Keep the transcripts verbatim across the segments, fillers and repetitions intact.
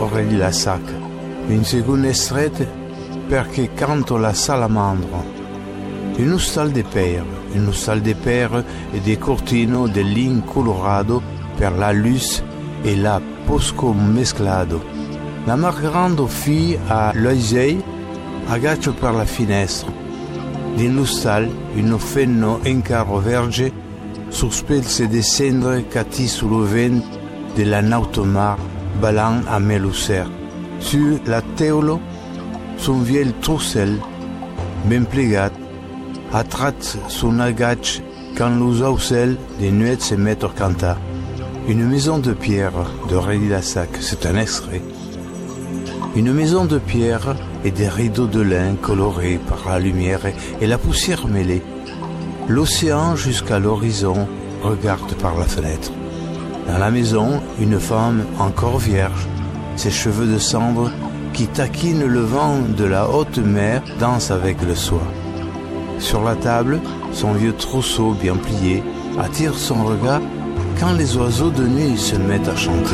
Aurélie Lassac. In seconda strette perché canto la salamandra. Une salle de père, une salle de père et des cortines de lin colorado per la luz et la posco mesclado. La mar grande fille a l'oeil agaccio per la finestra. Din lo stal, un fenno encaro verge sospelse de cendre cati sul vent de la nautomar balant a melucer. Sur la teolo, son vieux troussel, ben plegat, attrape son agach quand los aucels des nuets se mettent à cantar. Une maison de pierre d'Aurélie Lassac, c'est un extrait. Une maison de pierre et des rideaux de lin colorés par la lumière et la poussière mêlée. L'océan jusqu'à l'horizon regarde par la fenêtre. Dans la maison, une femme encore vierge, ses cheveux de cendre qui taquinent le vent de la haute mer danse avec le soir. Sur la table, son vieux trousseau bien plié attire son regard quand les oiseaux de nuit se mettent à chanter.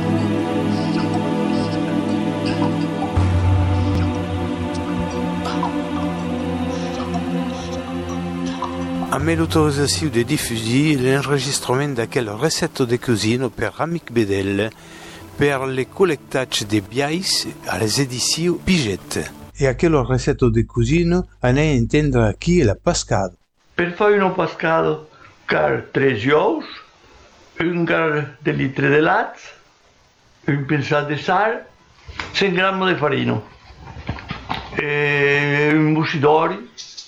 Amb l'autorització de diffusir l'enregistrament d'aquella recepta de cuisine per Amic Bedel per le col·lectats de biais a les edicions Piget. E aquella recepta de cuisine anem a entendre aquí la pescada. Per fare una pescada cal tres ous, un quart de litre de lat, un pinçat de sal, cent grammi de farina, e un bussidori,